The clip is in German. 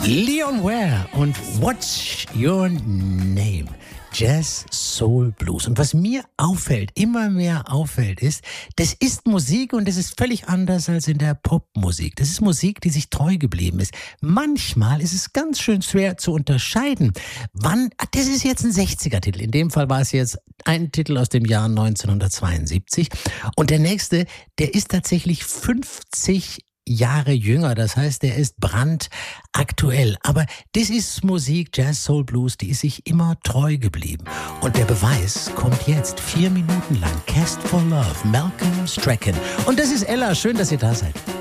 Leon Ware und What's Your Name? Jazz, Soul, Blues. Und was mir auffällt, immer mehr auffällt, ist, das ist Musik und das ist völlig anders als in der Popmusik. Das ist Musik, die sich treu geblieben ist. Manchmal ist es ganz schön schwer zu unterscheiden, das ist jetzt ein 60er-Titel. In dem Fall war es jetzt ein Titel aus dem Jahr 1972. Und der nächste, der ist tatsächlich 50 Jahre jünger, das heißt, er ist brandaktuell. Aber das ist Musik, Jazz, Soul, Blues, die ist sich immer treu geblieben. Und der Beweis kommt jetzt 4 Minuten lang. Cast for Love, Malcolm Strachan. Und das ist Ella, schön, dass ihr da seid.